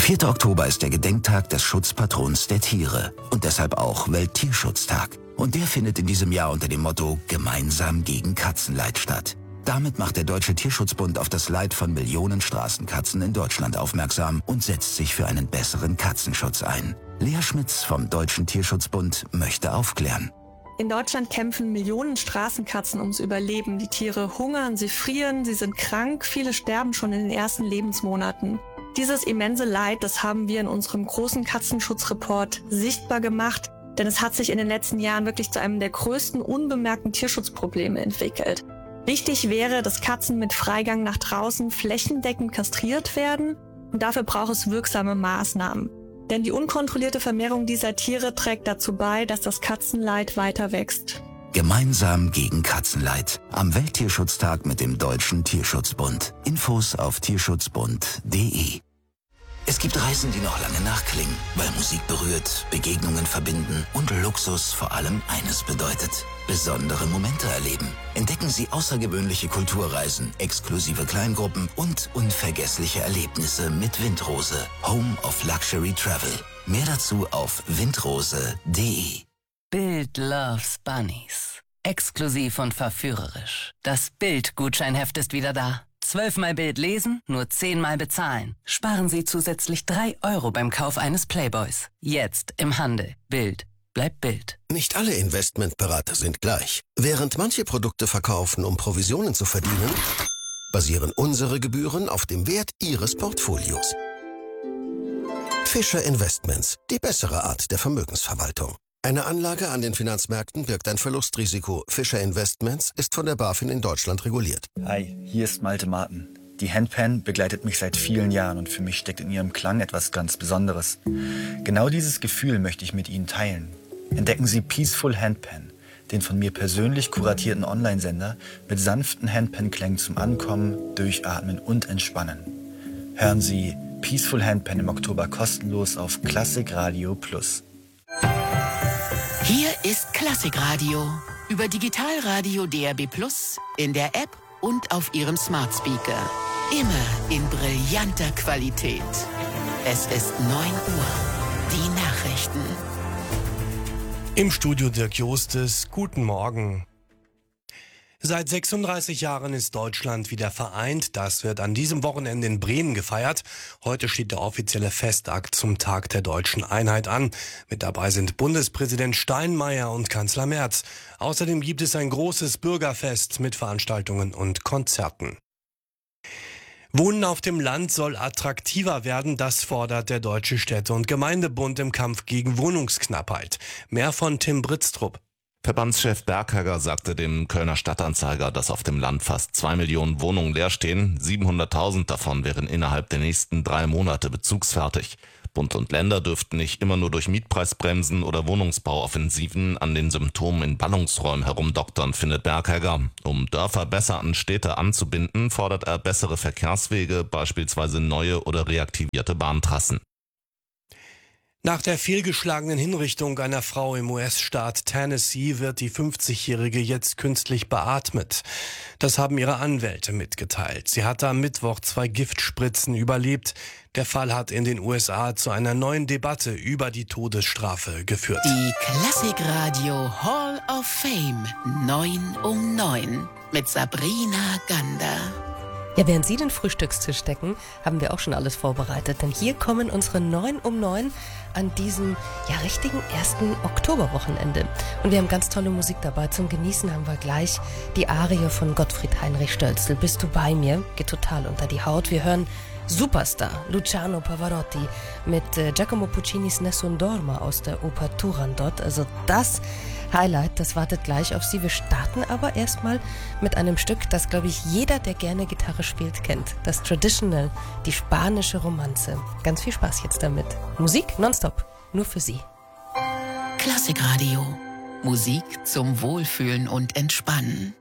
4. Oktober ist der Gedenktag des Schutzpatrons der Tiere und deshalb auch Welttierschutztag. Und der findet in diesem Jahr unter dem Motto Gemeinsam gegen Katzenleid statt. Damit macht der Deutsche Tierschutzbund auf das Leid von Millionen Straßenkatzen in Deutschland aufmerksam und setzt sich für einen besseren Katzenschutz ein. Lea Schmitz vom Deutschen Tierschutzbund möchte aufklären. In Deutschland kämpfen Millionen Straßenkatzen ums Überleben. Die Tiere hungern, sie frieren, sie sind krank, viele sterben schon in den ersten Lebensmonaten. Dieses immense Leid, das haben wir in unserem großen Katzenschutzreport sichtbar gemacht, denn es hat sich in den letzten Jahren wirklich zu einem der größten unbemerkten Tierschutzprobleme entwickelt. Wichtig wäre, dass Katzen mit Freigang nach draußen flächendeckend kastriert werden und dafür braucht es wirksame Maßnahmen. Denn die unkontrollierte Vermehrung dieser Tiere trägt dazu bei, dass das Katzenleid weiter wächst. Gemeinsam gegen Katzenleid. Am Welttierschutztag mit dem Deutschen Tierschutzbund. Infos auf tierschutzbund.de. Es gibt Reisen, die noch lange nachklingen, weil Musik berührt, Begegnungen verbinden und Luxus vor allem eines bedeutet: besondere Momente erleben. Entdecken Sie außergewöhnliche Kulturreisen, exklusive Kleingruppen und unvergessliche Erlebnisse mit Windrose. Home of Luxury Travel. Mehr dazu auf windrose.de. Bild loves Bunnies. Exklusiv und verführerisch. Das Bild-Gutscheinheft ist wieder da. 12-mal Bild lesen, nur 10-mal bezahlen. Sparen Sie zusätzlich 3 € beim Kauf eines Playboys. Jetzt im Handel. Bild. Bleibt Bild. Nicht alle Investmentberater sind gleich. Während manche Produkte verkaufen, um Provisionen zu verdienen, basieren unsere Gebühren auf dem Wert Ihres Portfolios. Fischer Investments, die bessere Art der Vermögensverwaltung. Eine Anlage an den Finanzmärkten birgt ein Verlustrisiko. Fischer Investments ist von der BaFin in Deutschland reguliert. Hi, hier ist Malte Martin. Die Handpan begleitet mich seit vielen Jahren und für mich steckt in ihrem Klang etwas ganz Besonderes. Genau dieses Gefühl möchte ich mit Ihnen teilen. Entdecken Sie Peaceful Handpan, den von mir persönlich kuratierten Online-Sender mit sanften Handpan-Klängen zum Ankommen, Durchatmen und Entspannen. Hören Sie Peaceful Handpan im Oktober kostenlos auf Klassik Radio Plus. Hier ist Klassikradio über Digitalradio DAB+, in der App und auf Ihrem Smart Speaker. Immer in brillanter Qualität. Es ist 9 Uhr. Die Nachrichten. Im Studio Dirk Jostes. Guten Morgen. Seit 36 Jahren ist Deutschland wieder vereint. Das wird an diesem Wochenende in Bremen gefeiert. Heute steht der offizielle Festakt zum Tag der deutschen Einheit an. Mit dabei sind Bundespräsident Steinmeier und Kanzler Merz. Außerdem gibt es ein großes Bürgerfest mit Veranstaltungen und Konzerten. Wohnen auf dem Land soll attraktiver werden, das fordert der Deutsche Städte- und Gemeindebund im Kampf gegen Wohnungsknappheit. Mehr von Tim Britztrup. Verbandschef Berghegger sagte dem Kölner Stadtanzeiger, dass auf dem Land fast 2 Millionen Wohnungen leer stehen. 700.000 davon wären innerhalb der nächsten 3 Monate bezugsfertig. Bund und Länder dürften nicht immer nur durch Mietpreisbremsen oder Wohnungsbauoffensiven an den Symptomen in Ballungsräumen herumdoktern, findet Berghegger. Um Dörfer besser an Städte anzubinden, fordert er bessere Verkehrswege, beispielsweise neue oder reaktivierte Bahntrassen. Nach der fehlgeschlagenen Hinrichtung einer Frau im US-Staat Tennessee wird die 50-Jährige jetzt künstlich beatmet. Das haben ihre Anwälte mitgeteilt. Sie hatte am Mittwoch 2 Giftspritzen überlebt. Der Fall hat in den USA zu einer neuen Debatte über die Todesstrafe geführt. Die Klassikradio Hall of Fame 9 um 9 mit Sabrina Gander. Ja, während Sie den Frühstückstisch decken, haben wir auch schon alles vorbereitet. Denn hier kommen unsere 9 um 9 an diesem richtigen 1. Oktoberwochenende. Und wir haben ganz tolle Musik dabei. Zum Genießen haben wir gleich die Arie von Gottfried Heinrich Stölzl. Bist du bei mir? Geht total unter die Haut. Wir hören Superstar Luciano Pavarotti mit Giacomo Puccinis Nessun Dorma aus der Oper Turandot. Also das Highlight, das wartet gleich auf Sie. Wir starten aber erstmal mit einem Stück, das, glaube ich, jeder, der gerne Gitarre spielt, kennt. Das Traditional, die spanische Romanze. Ganz viel Spaß jetzt damit. Musik nonstop, nur für Sie. Klassikradio. Musik zum Wohlfühlen und Entspannen.